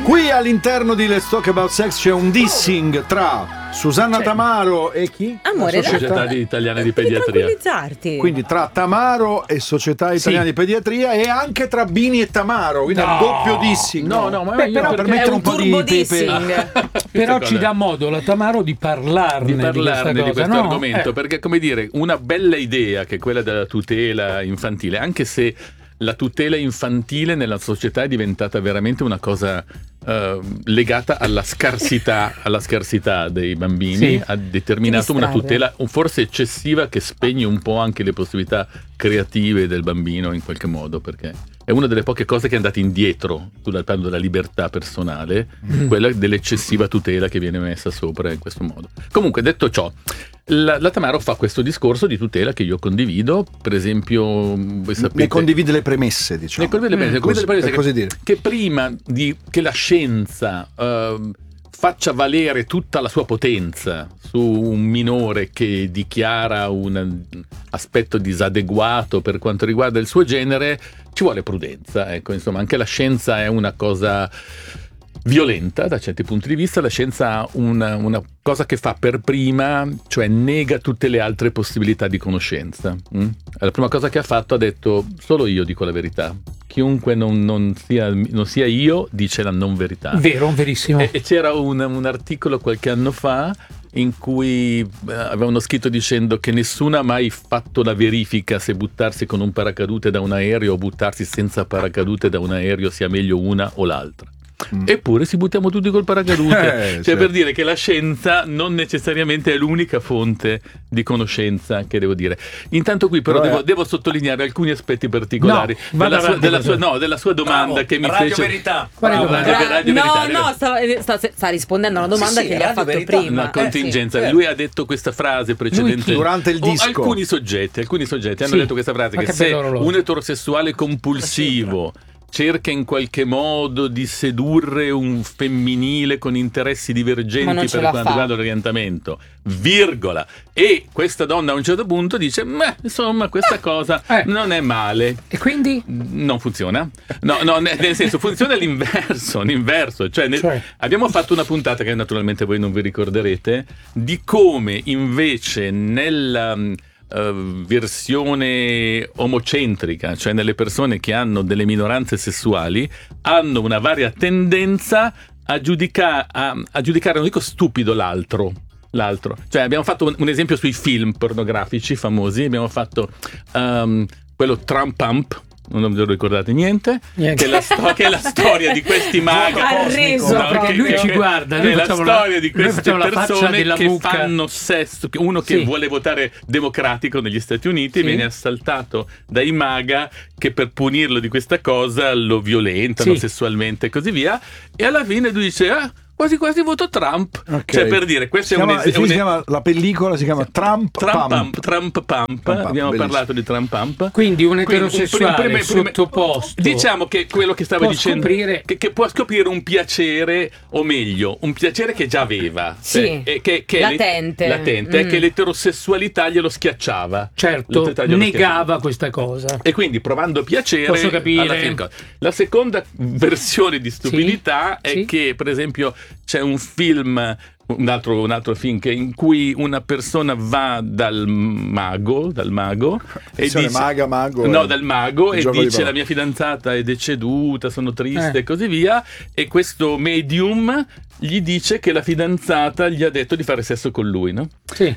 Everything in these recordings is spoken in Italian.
Qui all'interno di Let's Talk About Sex c'è un dissing tra Susanna Tamaro e chi? Amore, la Società Italiana di Pediatria. Quindi tra Tamaro e Società Italiana di Pediatria, e anche tra Bini e Tamaro, quindi un doppio dissing. No, ma però per mettere un po' di dissing. Però ci dà modo la Tamaro di parlarne di questo no? argomento, perché, come dire, una bella idea che è quella della tutela infantile, anche se la tutela infantile nella società è diventata veramente una cosa legata alla scarsità dei bambini, ha determinato una tutela forse eccessiva che spegne un po' anche le possibilità creative del bambino in qualche modo, perché è una delle poche cose che è andata indietro sul piano della libertà personale, quella dell'eccessiva tutela che viene messa sopra in questo modo. Comunque, detto ciò, la Tamaro fa questo discorso di tutela che io condivido. Per esempio, voi sapete, ne condivide le premesse, diciamo. Ne condivide le premesse, così dire. Che prima che la scienza faccia valere tutta la sua potenza su un minore che dichiara un aspetto disadeguato per quanto riguarda il suo genere, ci vuole prudenza. Ecco, insomma, anche la scienza è una cosa violenta da certi punti di vista. La scienza ha una cosa che fa per prima, cioè nega tutte le altre possibilità di conoscenza. La prima cosa che ha fatto, ha detto: solo io dico la verità, chiunque non sia io dice la non verità. Vero, verissimo. E c'era un articolo qualche anno fa in cui avevano scritto dicendo che nessuno ha mai fatto la verifica se buttarsi con un paracadute da un aereo o buttarsi senza paracadute da un aereo sia meglio una o l'altra. Eppure ci buttiamo tutti col paracadute, cioè per dire che la scienza non necessariamente è l'unica fonte di conoscenza, che devo dire. Intanto qui però devo sottolineare alcuni aspetti particolari della sua domanda, che mi Radio fece. Verità. Sta rispondendo a una domanda che gli ha fatto prima. Una contingenza. Lui ha detto questa frase precedente durante il disco. Alcuni soggetti hanno detto questa frase, che se un eterosessuale compulsivo cerca in qualche modo di sedurre un femminile con interessi divergenti per quanto riguarda l'orientamento, virgola, e questa donna a un certo punto dice: insomma, questa cosa non è male. E quindi? Non funziona. No, nel senso, funziona l'inverso. Cioè, abbiamo fatto una puntata che naturalmente voi non vi ricorderete, di come invece nella versione omocentrica, cioè nelle persone che hanno delle minoranze sessuali, hanno una varia tendenza a giudicare, non dico stupido, l'altro. Cioè, abbiamo fatto un esempio sui film pornografici famosi, abbiamo fatto quello Trump Pump, non vi ricordate niente? Che è la storia di questi maghi. Perché lui ci guarda, è la storia di queste persone che fanno sesso. Uno che vuole votare democratico negli Stati Uniti viene assaltato dai MAGA che per punirlo di questa cosa lo violentano sessualmente e così via, e alla fine lui dice: quasi quasi voto Trump. Cioè, per dire, questo la pellicola si chiama Trump Pump. Abbiamo parlato di Trump Pump. Quindi un eterosessuale sottoposto, diciamo che quello che stavo dicendo, che può scoprire un piacere, o meglio un piacere che già aveva, che latente, che l'eterosessualità glielo schiacciava, negava questa cosa, e quindi provando piacere, posso capire. Alla fine, la seconda versione di stupidità è che, per esempio, c'è un film, un altro film in cui una persona va dal mago e dice dal mago e dice: la mia fidanzata è deceduta, sono triste e così via, e questo medium gli dice che la fidanzata gli ha detto di fare sesso con lui, no?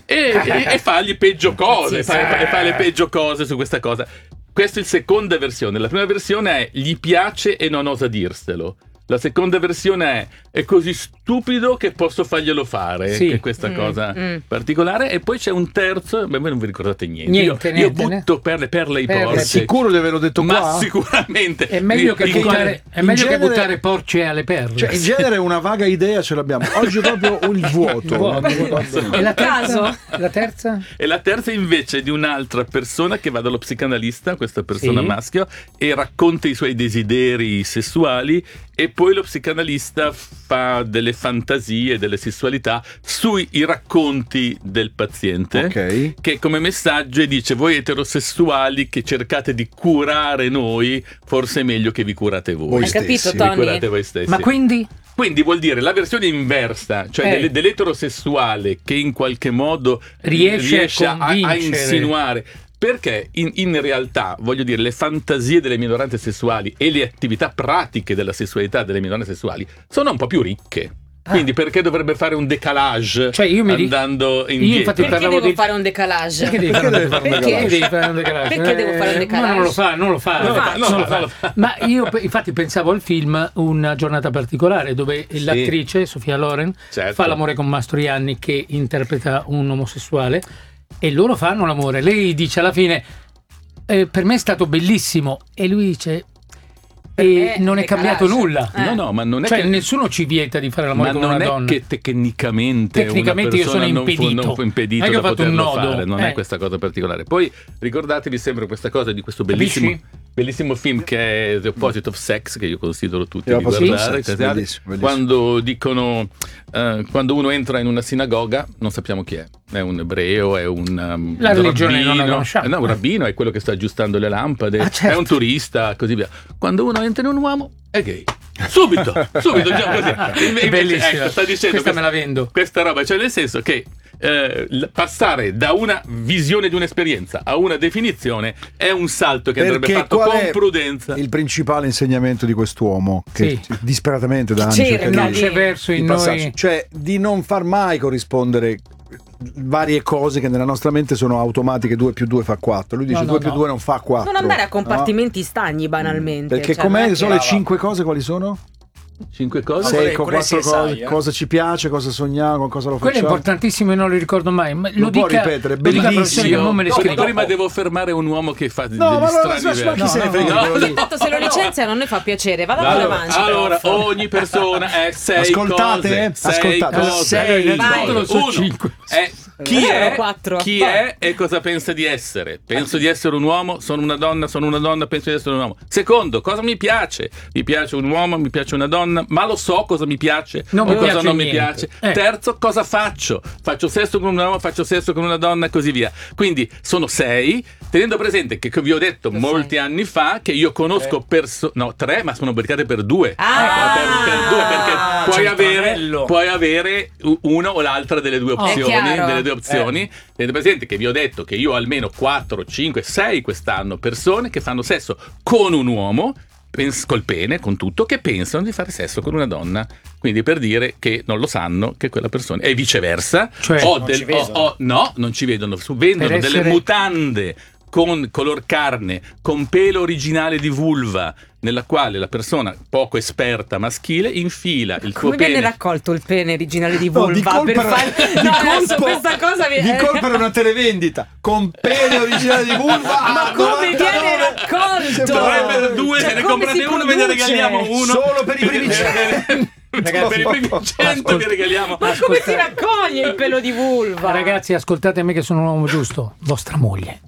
E fa le peggio cose, fa le peggio cose su questa cosa. Questa è la seconda versione. La prima versione è: gli piace e non osa dirselo. La seconda versione è così stupido che posso farglielo fare, che è questa cosa particolare. E poi c'è un terzo, voi non vi ricordate niente. Io butto per le porce. Sicuro di averlo detto qua? Ma sicuramente. È meglio che buttare porce alle perle. Cioè, in genere una vaga idea ce l'abbiamo. Oggi è proprio il vuoto. E la terza? E la terza invece è di un'altra persona che va dallo psicanalista, questa persona maschio, e racconta i suoi desideri sessuali, e poi lo psicanalista fa delle fantasie, delle sessualità sui racconti del paziente, che come messaggio dice: voi eterosessuali che cercate di curare noi, forse è meglio che vi curate voi. Hai capito, Tony? Vi curate voi stessi. Ma quindi? Quindi vuol dire la versione inversa, cioè dell'eterosessuale che in qualche modo riesce a insinuare. Perché in realtà, voglio dire, le fantasie delle minoranze sessuali e le attività pratiche della sessualità delle minoranze sessuali sono un po' più ricche. Quindi perché dovrebbe fare un decalage, cioè andando indietro? Perché devo fare un decalage? Perché devi fare un decalage? Perché devo fare un decalage? Non lo fa. Ma io infatti pensavo al film Una giornata particolare, dove l'attrice Sofia Loren fa l'amore con Mastroianni, che interpreta un omosessuale, e loro fanno l'amore. Lei dice alla fine per me è stato bellissimo, e lui dice non è cambiato nulla. No, ma non è che nessuno ci vieta di fare l'amore con una donna. Ma non è che tecnicamente una io sono impedito. non fu impedito da poterlo fare, non è questa cosa particolare. Poi ricordatevi sempre questa cosa di questo bellissimo film che è The Opposite of Sex, che io considero tutti di guardare, bellissimo. Quando dicono quando uno entra in una sinagoga non sappiamo chi è un ebreo, è un la religione non la conosciamo. No, un rabbino è quello che sta aggiustando le lampade, è un turista, così via. Quando uno entra in un uomo è gay. Subito già così. Bellissimo. Sta dicendo questa me la vendo. Questa roba, cioè nel senso che passare da una visione di un'esperienza a una definizione è un salto che andrebbe fatto con prudenza. Il principale insegnamento di quest'uomo che disperatamente da anni cerca c'è verso in noi, cioè di non far mai corrispondere varie cose che nella nostra mente sono automatiche. 2 più 2 fa 4. Lui dice 2 più 2 non fa 4. Non andare a compartimenti stagni banalmente. Perché com'è sono le 5 cose? Quali sono? 5 cose? 6 con 4 cose. Cosa ci piace, cosa sogniamo, cosa lo facciamo. Quello è importantissimo e non lo ricordo mai. Ma lo può ripetere, bellissimo. Non me le scrivo. Prima devo fermare un uomo che fa degli strani chi se ne frega. Se lo licenziano a noi fa piacere. Vado avanti. Allora, ogni persona è 6 ascoltate, cose. Ascoltate. 6 cose. Chi è e cosa pensa di essere? Penso di essere un uomo, sono una donna, penso di essere un uomo. Secondo, cosa mi piace? Mi piace un uomo, mi piace una donna, ma lo so cosa mi piace o cosa non mi piace. Terzo, cosa faccio? Faccio sesso con un uomo, faccio sesso con una donna e così via. Quindi sono 6, tenendo presente che vi ho detto molti anni fa che io conosco 3, ma sono beccate per 2. Per 2, perché puoi avere una o l'altra delle due opzioni. Tenete presente che vi ho detto che io ho almeno 4, 5, 6 quest'anno persone che fanno sesso con un uomo, col pene, con tutto, che pensano di fare sesso con una donna. Quindi per dire che non lo sanno che quella persona, e viceversa, cioè, non ci vedono, vendono delle mutande con color carne, con pelo originale di vulva, nella quale la persona poco esperta maschile infila il tuo pene. Come viene raccolto il pene originale di vulva? Questa cosa di colpo era una televendita con pene originale di vulva. Ma come viene raccolto? 3 per 2, se ne comprate uno ve ne regaliamo uno. Solo per i primi 100. Per i primi 100 vi regaliamo. Ma come si raccoglie il pelo di vulva? Ragazzi, ascoltate me che sono un uomo giusto. Vostra moglie